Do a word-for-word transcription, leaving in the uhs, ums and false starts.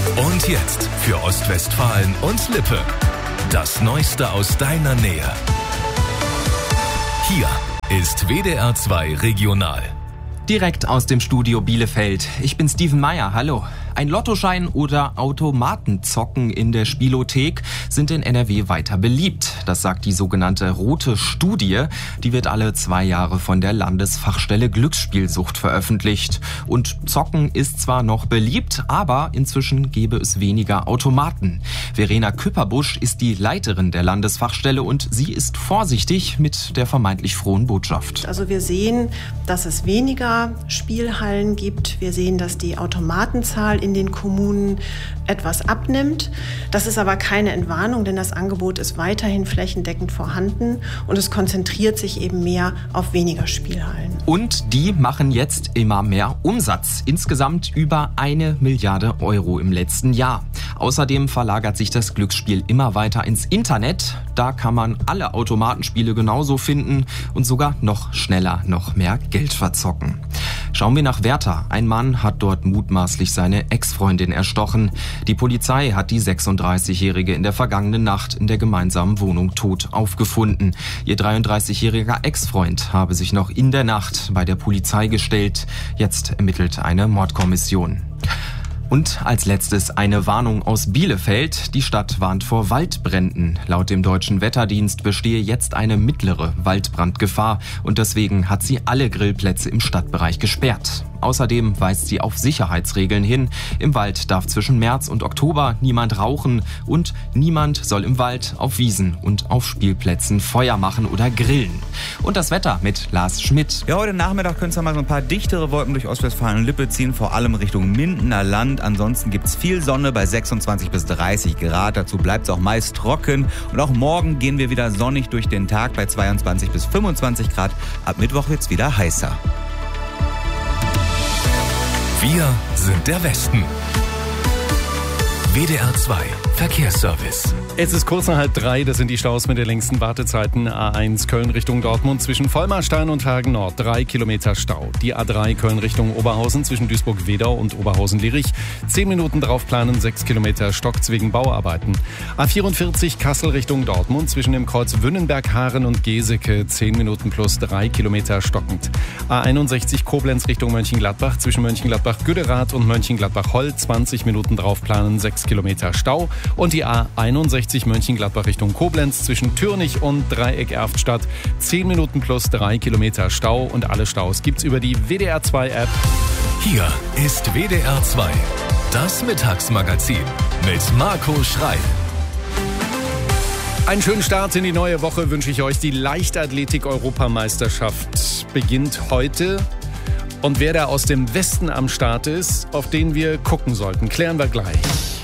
Und jetzt für Ostwestfalen und Lippe. Das Neueste aus deiner Nähe. Hier ist W D R zwei Regional. Direkt aus dem Studio Bielefeld. Ich bin Steven Meyer, hallo. Ein Lottoschein oder Automatenzocken in der Spielothek sind in N R W weiter beliebt. Das sagt die sogenannte Rote Studie. Die wird alle zwei Jahre von der Landesfachstelle Glücksspielsucht veröffentlicht. Und Zocken ist zwar noch beliebt, aber inzwischen gäbe es weniger Automaten. Verena Küpperbusch ist die Leiterin der Landesfachstelle und sie ist vorsichtig mit der vermeintlich frohen Botschaft. Also wir sehen, dass es weniger Spielhallen gibt. Wir sehen, dass die Automatenzahl in den Kommunen etwas abnimmt. Das ist aber keine Entwarnung, denn das Angebot ist weiterhin flächendeckend vorhanden und es konzentriert sich eben mehr auf weniger Spielhallen. Und die machen jetzt immer mehr Umsatz. Insgesamt über eine Milliarde Euro im letzten Jahr. Außerdem verlagert sich das Glücksspiel immer weiter ins Internet. Da kann man alle Automatenspiele genauso finden und sogar noch schneller noch mehr Geld verzocken. Schauen wir nach Werther. Ein Mann hat dort mutmaßlich seine Ex-Freundin erstochen. Die Polizei hat die sechsunddreißigjährige in der vergangenen Nacht in der gemeinsamen Wohnung tot aufgefunden. Ihr dreiunddreißigjähriger Ex-Freund habe sich noch in der Nacht bei der Polizei gestellt. Jetzt ermittelt eine Mordkommission. Und als letztes eine Warnung aus Bielefeld. Die Stadt warnt vor Waldbränden. Laut dem Deutschen Wetterdienst bestehe jetzt eine mittlere Waldbrandgefahr und deswegen hat sie alle Grillplätze im Stadtbereich gesperrt. Außerdem weist sie auf Sicherheitsregeln hin. Im Wald darf zwischen März und Oktober niemand rauchen und niemand soll im Wald, auf Wiesen und auf Spielplätzen Feuer machen oder grillen. Und das Wetter mit Lars Schmidt. Ja, heute Nachmittag können es mal so ein paar dichtere Wolken durch Ostwestfalen und Lippe ziehen, vor allem Richtung Mindener Land. Ansonsten gibt es viel Sonne bei sechsundzwanzig bis dreißig Grad. Dazu bleibt es auch meist trocken. Und auch morgen gehen wir wieder sonnig durch den Tag bei zweiundzwanzig bis fünfundzwanzig Grad. Ab Mittwoch wird es wieder heißer. Wir sind der Westen. W D R zwei Verkehrsservice. Es ist kurz nach halb drei, das sind die Staus mit den längsten Wartezeiten. A eins Köln Richtung Dortmund zwischen Vollmarstein und Hagen Nord, drei Kilometer Stau. Die A drei Köln Richtung Oberhausen zwischen Duisburg-Wedau und Oberhausen-Lierich, zehn Minuten draufplanen, sechs Kilometer Stocks wegen Bauarbeiten. A vierundvierzig Kassel Richtung Dortmund zwischen dem Kreuz Wünnenberg-Haaren und Geseke, zehn Minuten plus drei Kilometer stockend. A einundsechzig Koblenz Richtung Mönchengladbach zwischen Mönchengladbach-Güderath und Mönchengladbach-Holl, zwanzig Minuten draufplanen, sechs Kilometer Stau. Und die A einundsechzig Mönchengladbach Richtung Koblenz zwischen Türnich und Dreieck Erftstadt, zehn Minuten plus drei Kilometer Stau. Und alle Staus gibt's über die W D R zwei App. Hier ist W D R zwei, das Mittagsmagazin mit Marco Schrei. Einen schönen Start in die neue Woche wünsche ich euch. Die Leichtathletik-Europameisterschaft beginnt heute. Und wer da aus dem Westen am Start ist, auf den wir gucken sollten, klären wir gleich.